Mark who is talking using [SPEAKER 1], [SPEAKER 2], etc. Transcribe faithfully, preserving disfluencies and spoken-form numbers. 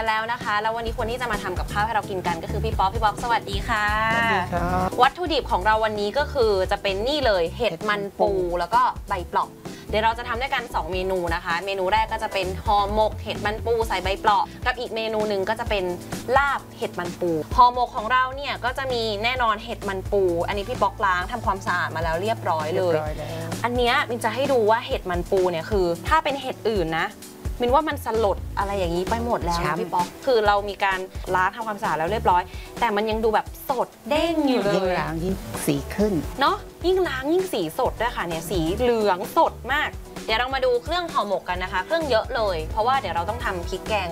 [SPEAKER 1] กันแล้วนะคะแล้ววันนี้คนที่จะมาทำกับข้าวให้เรากินกันก็คือพี่ป๊อปพี่ป๊อปสวัสดีค่ะสวัสดีครับวัตถุดิบของเราวันนี้ก็คือจะเป็นนี่เลยเห็ดมันปูแล้วก็ใบเปลาะเดี๋ยวเราจะทำด้วยกันสองเมนูนะคะเมนูแรกก็จะเป็นห่อหมกเห็ดมันปูใส่ใบเปลาะกับอีกเมนูหนึ่งก็จะเป็นลาบเห็ดมันปูห่อหมกของเราเนี่ยก็จะมีแน่นอนเห็ดมันปูอันนี้พี่ป๊อกล้างทำความสะอาดมาแล้วเรียบร้อยเลยอันนี้มินจะให้ดูว่าเห็ดมันปูเนี่ยคือถ้าเป็นเห็ดอื่นนะมินว่ามันสลดอะไรอย่างนี้ไปหมดแล้วนะพี่ป๊อกคือเรามีการล้างทำความสะอาดแล้วเรียบร้อยแต่มันยังดูแบบสดเด้งอยู่เลย
[SPEAKER 2] ยิ่งล้างยิ่งสีขึ้น
[SPEAKER 1] เนาะยิ่งล้างยิ่งสีสดด้วยค่ะเนี่ยสีเหลืองสดมากเดี๋ยวเรามาดูเครื่องห่อหมกกันนะคะเครื่องเยอะเลยเพราะว่าเดี๋ยวเราต้องทำพริกแกง